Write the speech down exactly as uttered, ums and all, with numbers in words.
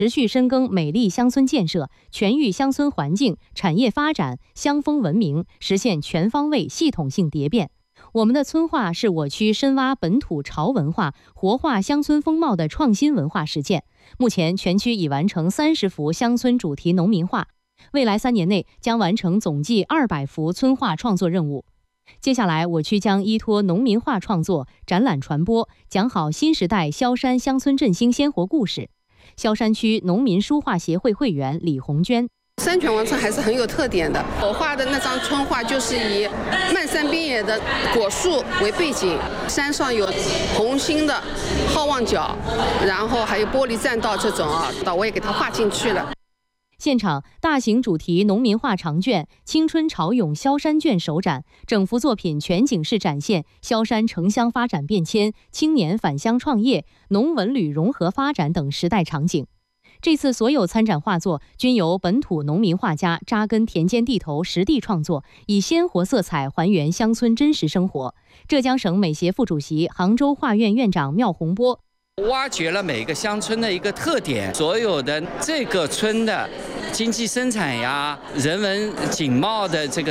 持续深耕美丽乡村建设，全域乡村环境、产业发展、乡风文明，实现全方位系统性蝶变。我们的村话是我区深挖本土潮文化、活化乡村风貌的创新文化实践。目前，全区已完成三十幅乡村主题农民画，未来三年内将完成总计二百幅村画创作任务。接下来，我区将依托农民画创作、展览传播，讲好新时代萧山乡村振兴鲜活故事。萧山区农民书画协会会员李红娟。 三泉王村还是很有特点的。我画的那张村画就是以漫山遍野的果树为背景，山上有红星的好望角，然后还有玻璃栈道这种啊，我也给它画进去了。 现场大型主题农民画长卷《青春潮涌萧山卷》首展，整幅作品全景式展现萧山城乡发展变迁、青年返乡创业、农文旅融合发展等时代场景。这次所有参展画作均由本土农民画家扎根田间地头实地创作，以鲜活色彩还原乡村真实生活。浙江省美协副主席、杭州画院院长缪洪波。 挖掘了每个乡村的一个特点，所有的这个村的经济生产呀、人文景貌的这个